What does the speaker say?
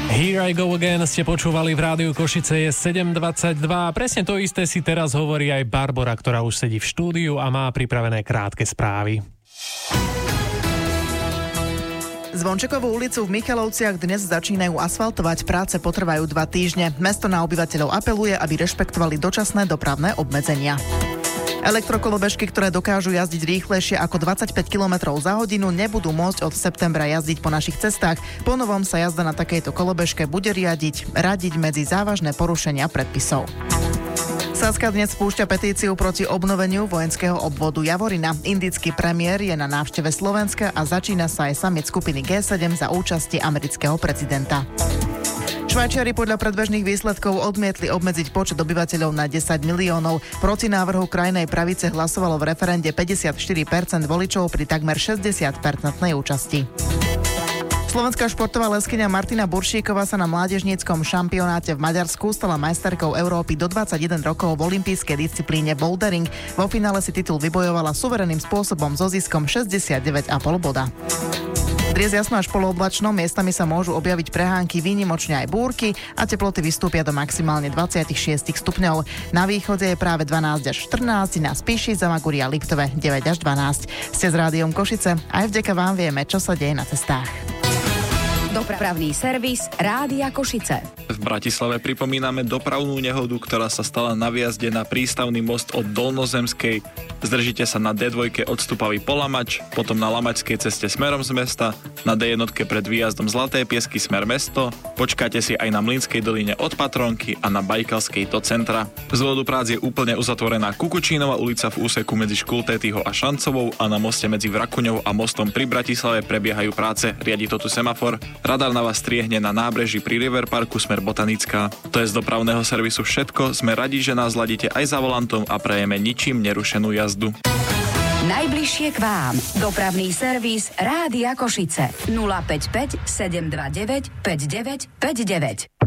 Here I go again ste počúvali v rádiu Košice, je 7:22. Presne to isté si teraz hovorí aj Barbora, ktorá už sedí v štúdiu a má pripravené krátke správy. Zvončekovú ulicu v Michalovciach dnes začínajú asfaltovať, práce potrvajú 2 týždne. Mesto na obyvateľov apeluje, aby rešpektovali dočasné dopravné obmedzenia. Elektrokolobežky, ktoré dokážu jazdiť rýchlejšie ako 25 km za hodinu, nebudú môcť od septembra jazdiť po našich cestách. Po novom sa jazda na takejto kolobežke bude radiť medzi závažné porušenia predpisov. Saska dnes spúšťa petíciu proti obnoveniu vojenského obvodu Javorina. Indický premiér je na návšteve Slovenska a začína sa aj summit skupiny G7 za účasti amerického prezidenta. Švajčiari podľa predbežných výsledkov odmietli obmedziť počet obyvateľov na 10 miliónov. Proti návrhu krajnej pravice hlasovalo v referende 54% voličov pri takmer 60% účasti. Slovenská športová leskyňa Martina Buršíková sa na mládežníckom šampionáte v Maďarsku stala majsterkou Európy do 21 rokov v olympijskej disciplíne bouldering. Vo finále si titul vybojovala suverenným spôsobom so ziskom 69,5 boda. Dnes jasno až polooblačno, miestami sa môžu objaviť prehánky, výnimočne aj búrky a teploty vystúpia do maximálne 26 stupňov. Na východe je práve 12 až 14, na Spiši, Zamagúri a Liptove 9 až 12. Ste s rádiom Košice, aj vďaka vám vieme, čo sa deje na cestách. Dopravný servis Rádia Košice. V Bratislave pripomíname dopravnú nehodu, ktorá sa stala na výjazde na prístavný most od Dolnozemskej. Zdržite sa na D2 odstupavý Polamač, potom na Lamačskej ceste smerom z mesta, na D1 pred výjazdom Zlaté Piesky smer mesto, počkáte si aj na Mlynskej doline od Patronky a na Bajkalskej do centra. Z dôvodu prác je úplne uzatvorená Kukučínova ulica v úseku medzi Škultétyho a Šancovou a na moste medzi Vrakuňou a mostom pri Bratislave prebiehajú práce, riadi to tu semafor. Radar na vás striehne na nábreží pri River Parku smer Botanická. To je z dopravného servisu všetko, sme radi, že nás ladíte aj za volantom a prajeme ničím nerušenú jazdu. Najbližšie k vám. Dopravný servis Rádia Košice 055 729 5959.